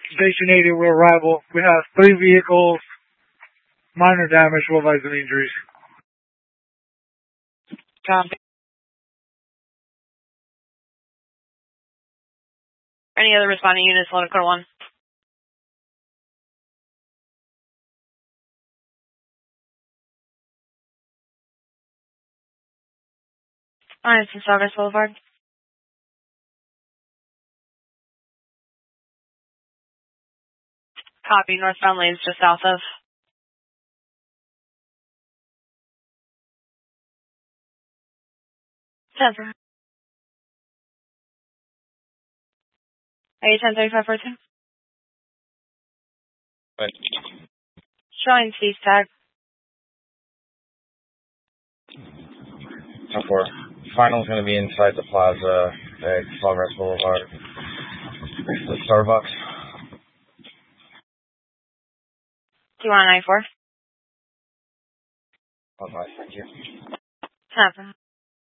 Station 80 will arrival. We have 3 vehicles, minor damage, will advise any injuries. Copy. Any other responding units, Lone Core 1? Alright, from Sawgrass Boulevard. Copy, northbound lanes just south of. 10 for. Are you 103542? Right. Showing cease tag. 10-4. Final's going to be inside the plaza at Sawgrass Boulevard. The Starbucks. Do you want a 9-4? Okay, thank you. 10 for.